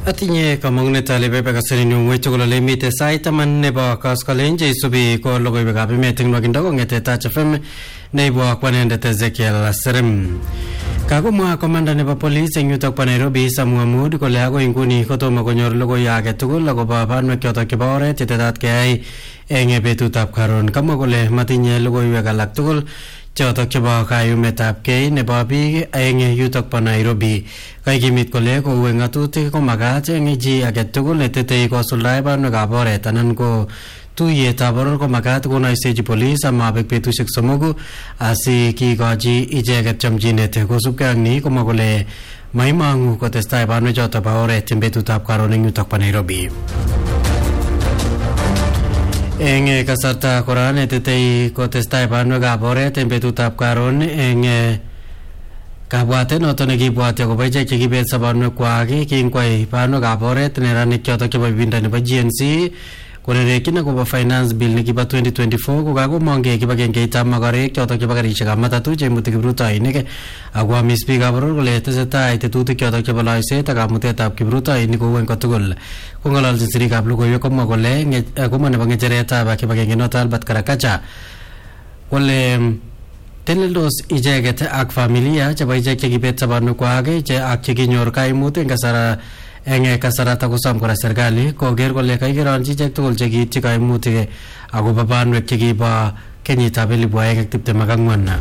Atinye kamang'unet ale bebekasini ng'wech tugul ole mite sait taman nebo koskolen cheisubi ko logoiwekab emet eng nwakindo kong'ete Touch FM neibwa kwanendet Ezekiel Serem. Kakomwa komanda nebo police eng yutok po Nairobi Sam Mwamud kole agoi nguni kotomo konyor logoiwek age tugul akobo banwek chotok chebo oret chetetat keyai eng betutab karon. Kamwa kole matinye logoiwek alak tugul chotok chebo kayumetab kei nebo biik eng yutok po Nairobi. Kaikimit kole kou eng ng'atutik ko makat eng chi age tugul netetei kosuldae banwekab oret anan ko tuiyetab boror ko makat konoisechi polis amabek betusiek somoku asi kikochi icheket chomchinet. Kosubkei ak ni komwa kole maimang'u kotestai banwechotok bo oret eng betutab karon eng yutok po Nairobi. Eng kasarta kora netetei kotestai banwekab oret eng betutab karon eng kabwatet noto nekibwati akobo ichek chekibet sobonwekwak kinkwai banwekab oret neranik chotok chebo ibinda nebo GNC konerekyin akobo finance bill nekibo 2024 kokakomongkei kibagengeitab makarek chotok chebo karishekab matatu cheimuti kiprutoinik ako amis biikab boror kole tesetai tetutik chotok chebo loiset ak kamutetab kiprutoinik kou eng kotugul. Kong'ololchin sirikab logoiwek komwa kole komwa nebo ng'echeretab kibagenge noto Albert Karakacha kole teleldos icheket ak familia chebo ichek chekibet sobonwekwak ak chekinyor kaimut eng kasarata kosom kora serikali koker kole kaikeronchi ichek tugul chekiityi kaimutik akobo banwek chekibo kenyitab 2024.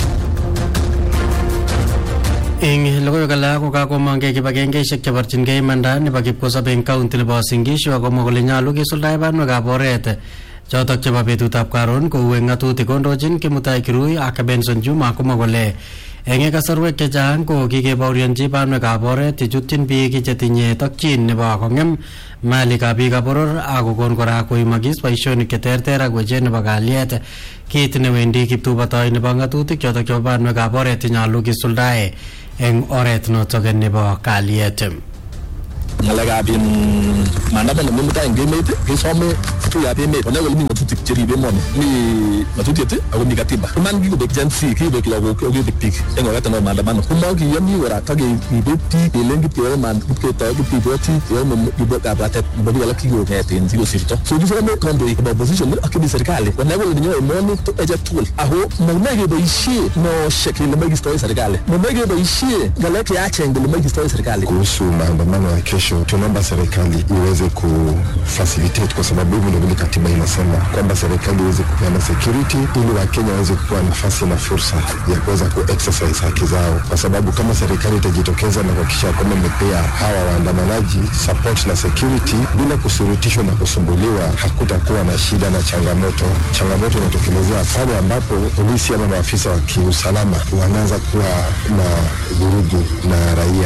Eng logoiwek alak ko kakomongkei kibagengeisiek cheborchingei imanda nebo kipkosobe eng kaunti nebo Uasin Gishu akomwa kole nyolu kisuldae banwekab oret chotok chebo betutab karon kou eng ng'atutik. Kondochin Kimutai Kirui ak Benson Juma komwa kole eng kasarwek chechang ko kikebaorionchi banwekab oret chechutyin biik chetinye tokyin nebo kong'em malikab biikab boror akokon kora koimagis boisionik cheterter ak wechet nebo kalyet, kit newendi kiptubotoi nebo ng'atutik chotok chebo banwekab oret chenyolu kisuldae eng oret notok nebo kalyet. Ng'alekab maandamano nemutai eng emet kesome tuyab emet konai kole mi ng'atutik cheribe emoni, mi ng'atutiet ako mi katiba. Iman kikobek Gen Z, kikobek lagok, kikobek biik eng oret nebo maandamano. Komakiyoni kora takeboti kelen kipkeboti kebo kabwatet nebo biik alak kikong'eten sikosirto. So kisome kandoik nebo opposition ak chemi serikali konai kole nenyo emoni echek tugul ako mamoe keboisie meoshek kele moe kistoi serikali, mamoe keboisie ng'alek cheyachen kele moe kistoi serikali. Kuhusu maandamano ya kesho, tunaomba serikali iweze kufacilitate kwa sababu hivyo ndio katiba inasema kwamba serikali iweze kupeana security ili Wakenya waweze kuwa nafasi na fursa ya kuweza ku-exercise haki zao, kwa sababu kama serikali itajitokeza na kuhakikisha kwamba imepea hawa waandamanaji support na security bila kusurutishwa na kusumbuliwa, hakutakuwa na shida na changamoto. Changamoto inatokelezea pale ambapo polisi ama maafisa wa kiusalama wanaanza kuwa na vurugu na raia.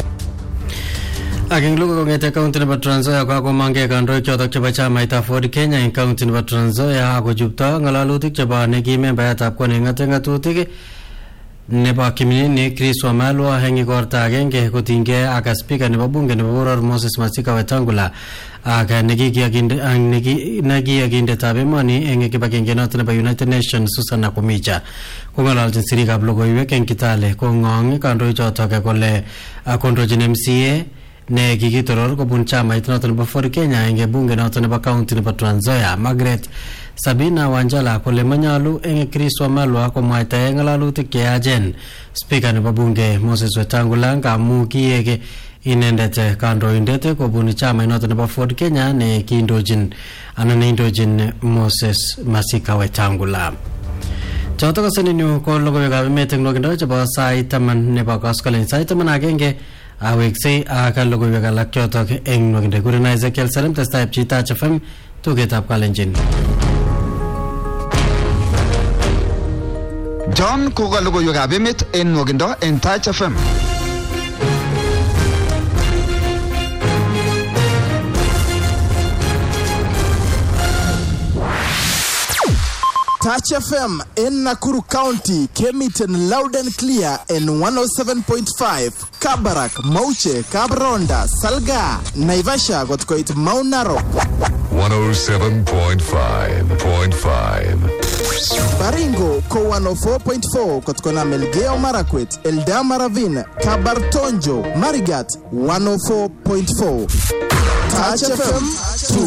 Ageng lugu kong'ete kaunti nebo Trans Nzoia kakomongkei kandoik chotok chebo chamaitab Ford Kenya eng kaunti nebo Trans Nzoia akochupto ng'alalutik chebo nekimembayatab kwan eng ng'atutik nebo Kimilili Chris Wamalwa eng igorta agenge kotinygei ak spika nebo bunge nebo boror Moses Masika Wetangula ak nekiakindetab emoni eng kibagenge noto nebo United Nations Susan Nakhumicha. Kong'ololchin sirikab logoiwek eng Kitale kong'ong kandoik chotok kole kondochin MCA ne kikitoror kobun chamait noto nebo Ford Kenya eng bunge noto nebo kaunti nebo Trans Nzoia. Margaret Sabina Wanjala kole manyalu eng Chris Wamalwa komwaitae ng'alalutik cheyachen spika nebo bunge Moses Wetangula ngamu kiek inendet kandoindet kobun chamait noto nebo Ford Kenya ne kiindochin anan neindochin Moses Masika Wetangula. Chotok aseninyu ko logoiwekab emet eng nwakindo chebo sait taman nebo koskolen. Sait taman agenge aweksei ak logoiwek alak chotok eng nwakindo. Kurena Ezekiel Serem, testai Touch FM, tugetab Kalenjin. John koka logoiwekab emet eng nwakindo eng Touch FM. Touch FM in Nakuru County came it in loud and clear in 107.5. Kabarak, Mauche, Kabronda, Salga, Naivasha got quite Mount Narok. 107.5. Baringo ko 104.4 kutokana Melgeo Marakwet, Eldama Ravine, Kabartonjo, Marigat 104.4. Touch FM